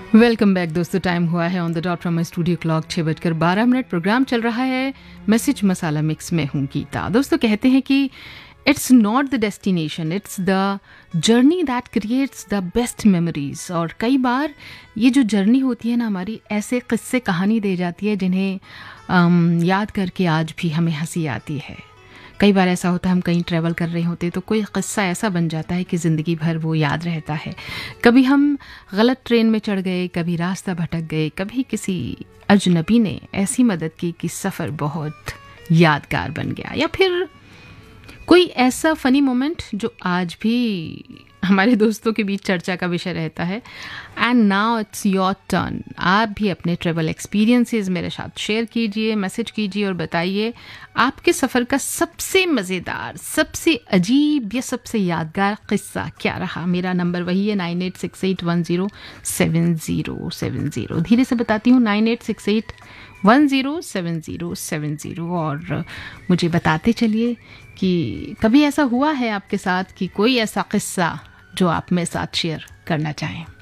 Welcome back दोस्तों, time हुआ है on the dot from my studio clock 6:12। Programme चल रहा है मैसेज मसाला मिक्स में हूँ गीता। दोस्तों कहते हैं कि it's not the destination, it's the journey that creates the best memories. और कई बार ये जो जर्नी होती है ना हमारी, ऐसे किस्से कहानी दे जाती है जिन्हें याद करके आज भी हमें हंसी आती है। कई बार ऐसा होता है हम कहीं ट्रैवल कर रहे होते तो कोई क़िस्सा ऐसा बन जाता है कि ज़िंदगी भर वो याद रहता है। कभी हम गलत ट्रेन में चढ़ गए, कभी रास्ता भटक गए, कभी किसी अजनबी ने ऐसी मदद की कि सफ़र बहुत यादगार बन गया, या फिर कोई ऐसा फ़नी मोमेंट जो आज भी हमारे दोस्तों के बीच चर्चा का विषय रहता है। And now it's your turn. आप भी अपने ट्रैवल एक्सपीरियंसेस मेरे साथ शेयर कीजिए, मैसेज कीजिए और बताइए आपके सफ़र का सबसे मज़ेदार, सबसे अजीब या सबसे यादगार क़िस्सा क्या रहा। मेरा नंबर वही है 9868107070। धीरे से बताती हूँ 9868107070। और मुझे बताते चलिए कि कभी ऐसा हुआ है आपके साथ कि कोई ऐसा क़िस्सा जो आप मेरे साथ शेयर करना चाहें।